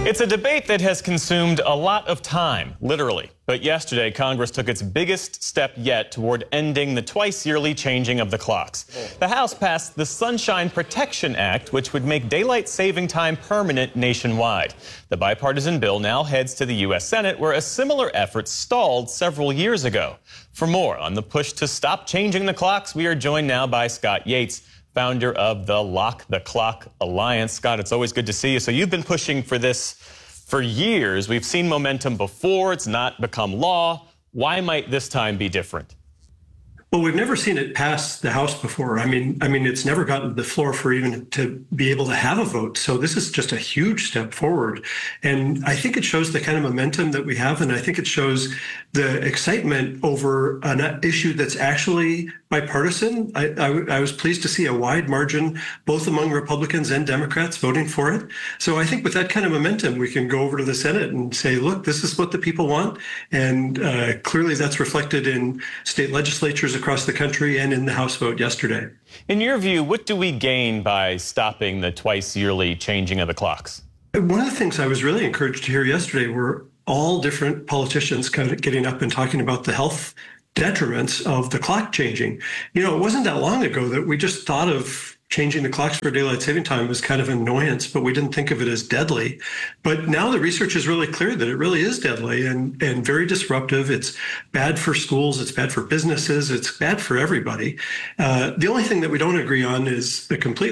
It's a debate that has consumed a lot of time, literally. But yesterday, Congress took its biggest step yet toward ending the twice-yearly changing of the clocks. The House passed the Sunshine Protection Act, which would make daylight saving time permanent nationwide. The bipartisan bill now heads to the U.S. Senate, where a similar effort stalled several years ago. For more on the push to stop changing the clocks, we are joined now by Scott Yates, founder of the Lock the Clock Alliance. Scott, it's always good to see you. So you've been pushing for this for years. We've seen momentum before. It's not become law. Why might this time be different? Well, we've never seen it pass the House before. I mean, it's never gotten to the floor for even to be able to have a vote. So this is just a huge step forward. And I think it shows the kind of momentum that we have. And I think it shows the excitement over an issue that's actually bipartisan. I was pleased to see a wide margin, both among Republicans and Democrats, voting for it. So I think with that kind of momentum, we can go over to the Senate and say, look, this is what the people want. And clearly that's reflected in state legislatures across the country and in the House vote yesterday. In your view, what do we gain by stopping the twice-yearly changing of the clocks? One of the things I was really encouraged to hear yesterday were all different politicians kind of getting up and talking about the health detriments of the clock changing. You know, it wasn't that long ago that we just thought of changing the clocks for daylight saving time as kind of an annoyance, but we didn't think of it as deadly. But now the research is really clear that it really is deadly and very disruptive. It's bad for schools. It's bad for businesses. It's bad for everybody. The only thing that we don't agree on is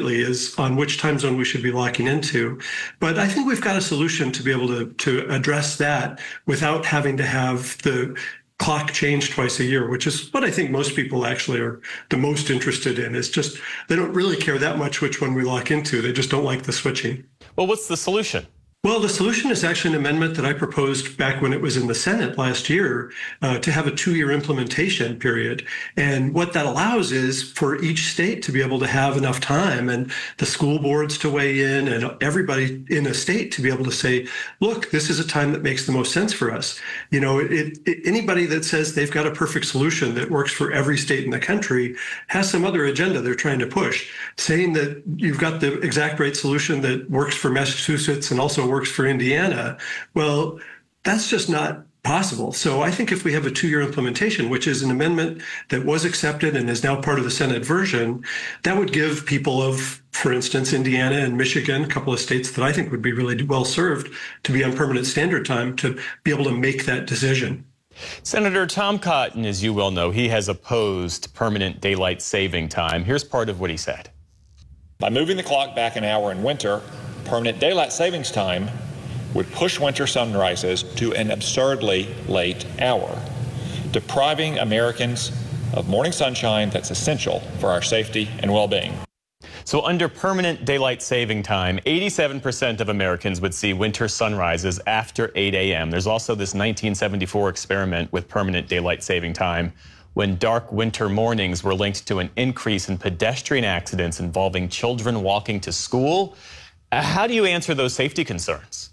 on which time zone we should be locking into. But I think we've got a solution to be able to address that without having to have the clock change twice a year, which is what I think most people actually are the most interested in. It's just they don't really care that much which one we lock into. They just don't like the switching. Well, what's the solution? Well, the solution is actually an amendment that I proposed back when it was in the Senate last year to have a 2-year implementation period. And what that allows is for each state to be able to have enough time and the school boards to weigh in and everybody in a state to be able to say, look, this is a time that makes the most sense for us. You know, anybody that says they've got a perfect solution that works for every state in the country has some other agenda they're trying to push. Saying that you've got the exact right solution that works for Massachusetts and also works for Indiana, well, that's just not possible. So I think if we have a 2-year implementation, which is an amendment that was accepted and is now part of the Senate version, that would give people of, for instance, Indiana and Michigan, a couple of states that I think would be really well served to be on permanent standard time, to be able to make that decision. Senator Tom Cotton, as you well know, he has opposed permanent daylight saving time. Here's part of what he said. By moving the clock back an hour in winter, permanent daylight savings time would push winter sunrises to an absurdly late hour, depriving Americans of morning sunshine that's essential for our safety and well-being. So under permanent daylight saving time, 87% of Americans would see winter sunrises after 8 a.m. There's also this 1974 experiment with permanent daylight saving time when dark winter mornings were linked to an increase in pedestrian accidents involving children walking to school. How do you answer those safety concerns?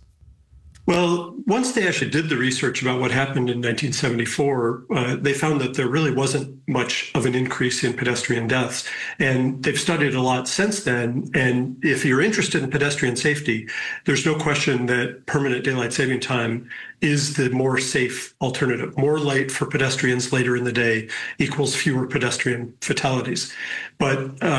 Well, once they actually did the research about what happened in 1974, they found that there really wasn't much of an increase in pedestrian deaths. And they've studied a lot since then. And if you're interested in pedestrian safety, there's no question that permanent daylight saving time is the more safe alternative. More light for pedestrians later in the day equals fewer pedestrian fatalities. But,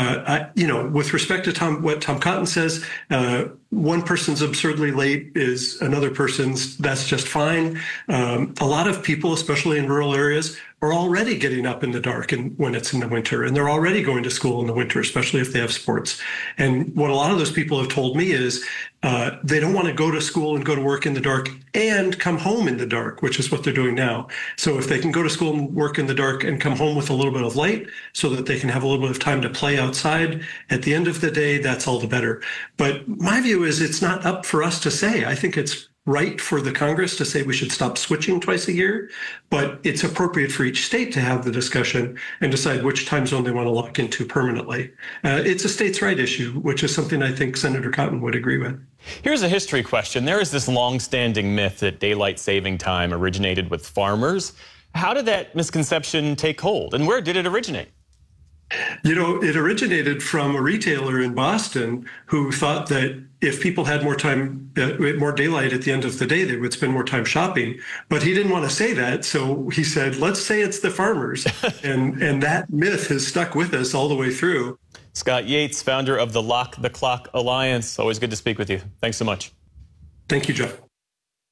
with respect to what Tom Cotton says, one person's absurdly late is another person's, that's just fine. A lot of people, especially in rural areas, are already getting up in the dark when it's in the winter, and they're already going to school in the winter, especially if they have sports. And what a lot of those people have told me is they don't want to go to school and go to work in the dark and come home in the dark, which is what they're doing now. So if they can go to school and work in the dark and come home with a little bit of light so that they can have a little bit of time to play outside at the end of the day, that's all the better. But my view is it's not up for us to say. I think it's right for the Congress to say we should stop switching twice a year, but it's appropriate for each state to have the discussion and decide which time zone they want to lock into permanently. It's a states' right issue, which is something I think Senator Cotton would agree with. Here's a history question. There is this long-standing myth that daylight saving time originated with farmers. How did that misconception take hold, and where did it originate? It originated from a retailer in Boston who thought that if people had more time, more daylight at the end of the day, they would spend more time shopping. But he didn't want to say that. So he said, let's say it's the farmers. and that myth has stuck with us all the way through. Scott Yates, founder of the Lock the Clock Alliance. Always good to speak with you. Thanks so much. Thank you, Jeff.